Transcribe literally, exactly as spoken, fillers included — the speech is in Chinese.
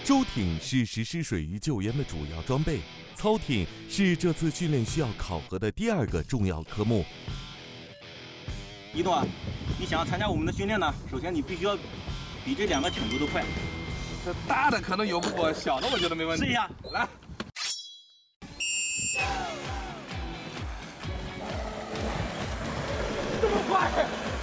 舟艇是实施水域救援的主要装备，操艇是这次训练需要考核的第二个重要科目。 一诺，你想要参加我们的训练呢，首先你必须要比这两个艇都都快。 这大的可能游不过，小的我觉得没问题。 试一下， 来。这么快！